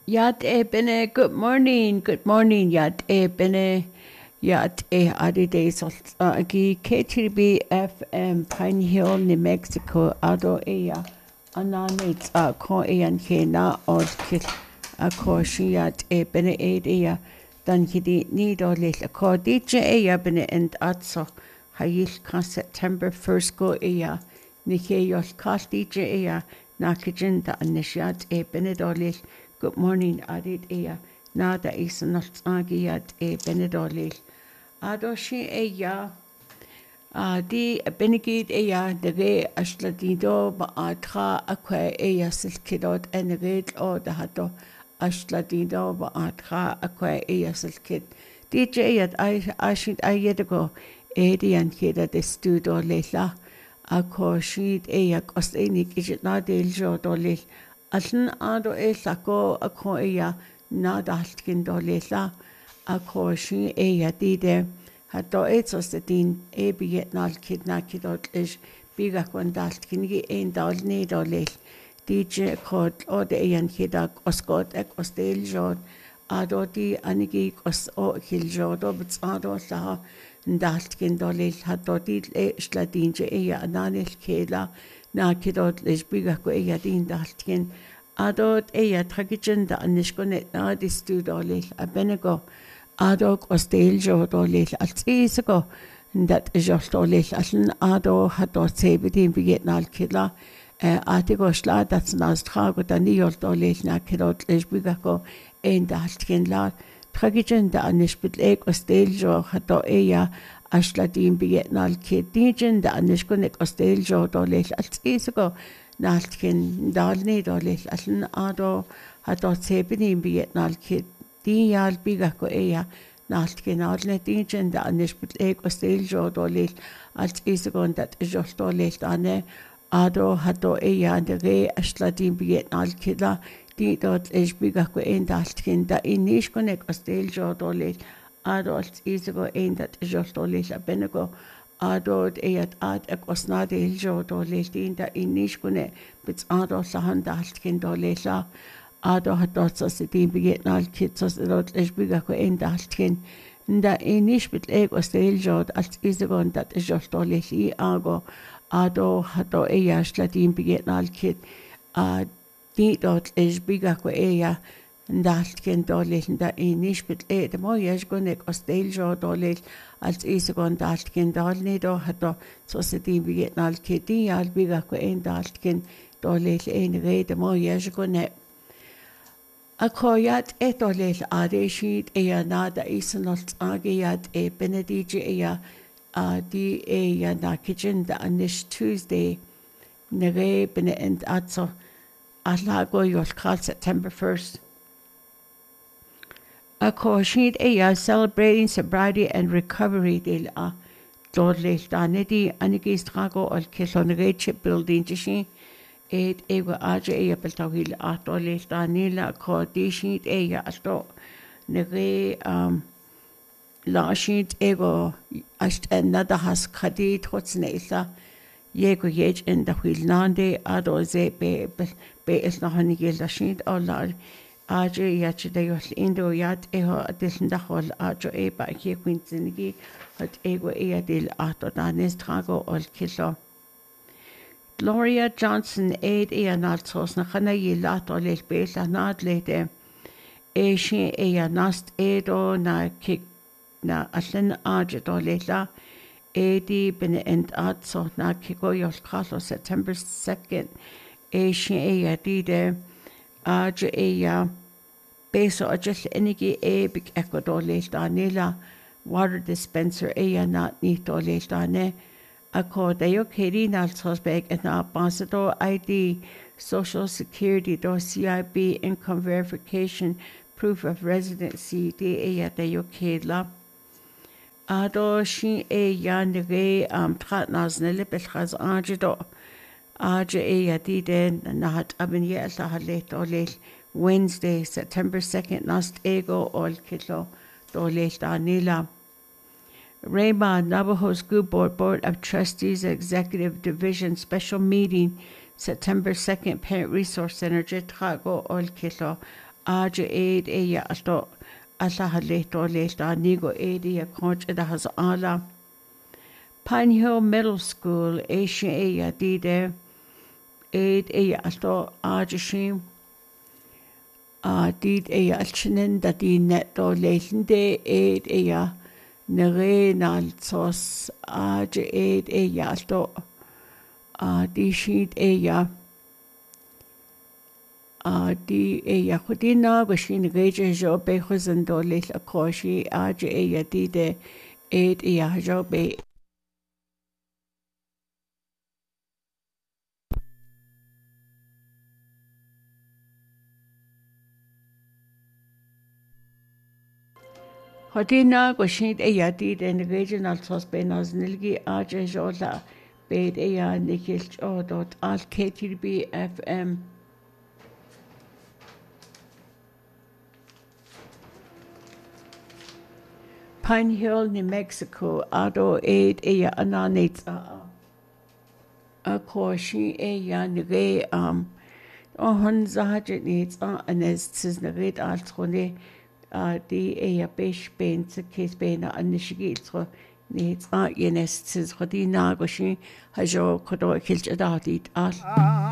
Yat e bene, good morning, yat e bene, yat e adide salt agi KTB FM Pine Hill, New Mexico, ado ea ananit ko ean hena od kit a ko yat e bene ea dan hidi nido lil ko DJ ea bene and atso hayil ka September 1st go ea nike yol ka DJ ea nakijinda anishat e bene dolil. Good morning, Adit Ea. Nada isanalt agiat e benedolil. Adoshi Ea. Di benegid Ea, nege ashladido baatra aqua Ea silkidot enegid o dahato ashladido baatra aqua Ea silkid. DJ at ashid ayedigo Edian kida de studo lela. Ako shid Ea kostenik ijitna del jodolil. Allan ado lako ako ea na daltkin do lela ako shi ea dide hato etos de din biget nal kidna kidot is biga kon daltkin gi ein dal ne do lel DJ kod o de ean kidak oskot ek ostel jod ado di anigi os o kil jod o bits ado la daltkin do lel hato di sladinje ea ananel kela na kidot les biga ko ea din daltkin adot ea tragijinda anishkonet na distudolil abenego adok ostel jodolil altsisago that jostolil aln ado hato sebidin bigetnal kila atigo shla that's nastrago danioltolil na kidot les biga ko ein daltkin la tragijinda anishbit ek ostel jo hato ea ashladin bigetnal kidijin da anishkonek ostel jodolil altsisago naltkin dalni dolil allan ado hato sebini biget nalkid dial biga ko ea naltkin alne dinchen da anishbit ek ostel jodolil alt isagon dat jostolil ane ado hato ea de ashladin biget nalkida di dot es biga ko en daltkin da inish konek ostel jodolil ado alt isago en dat jostolil abenego adod eat ad ek osnade iljo do leltinda inishkune bits ado sahan daltkin do lela ado hatot sosidin bigetnal kitsos dot lesbiga ko en daltkin nda inish bit ek osteljo alt izagon dat ejol do leli ago ado hato eya sladin bigetnal kit di dot lesbiga ko eya daltkin do lelnda inish bit de mo yesgonek osteljo do lel als isagon daltkin dalni do hato sosidin bigetnal kiti al biga ko en daltkin dolel en rede mo yesgone akoyat etolel adeshit ea nada isanolt agiyat e benediji ea di ea na kitchen da anish Tuesday nere bene end atso alago yol kal September 1st Akoshid ea celebrating sobriety and recovery del dodle danedi anigistrago ol kilonere chip building jishi ed ego aja ea beltawil atole danila kodishid ea asto nere lashid ego ast nada has khadi trotsneisa yego yej in the wilnande adoze be is noch nigel lashid all Aja yachide yol indo yat eho adiln dachol ajo eba hier quinzinigi hat ego eadil ato danes trago ol kilo. Gloria Johnson aid naltos na chana yilato lel bela nadlete shi nast edo na kik na allen aja do lela edi bene end atso na kiko yol kalo September 2nd shi dide aja beso ajal enigi big ecuador danila water dispenser not nito dane ako dayo keri nalsosbeg and ambassador ID social security do CIB income verification proof of residency de dayo kedla ado shi nege tratnaznele belkhaz ajido aja dide nahat abinye alhalet Wednesday, September 2nd, Nast Ego Ol Kilo Dole Danila. Raymond Navajo School Board of Trustees Executive Division Special Meeting September 2nd, Parent Resource Center, Jetrago Ol Kilo aja aid ya alto alla halleto lesta nigo aid ya coach da has ala Pine Hill Middle School Asia ya dide aid ya alto aja shim did ya alchinen da di netto leilende aid ya nere naltos aja aid ya alto di sheet ya di ya khudina bashin geje jo be khuzando lel akoshi aja ya dide aid ya jo be Hodina goshin ya dide ngeje naltos be naznilgi aja jo la be ya nikil dot al KTB FM Pine Hill, New Mexico, ado aid ya ananit a koshi ya nige ohon zahajet nits anes tis naget altrone di ya besh ben to kes ben anishigitro nits yenes tis rodina goshi hajo kodo kilch adadit al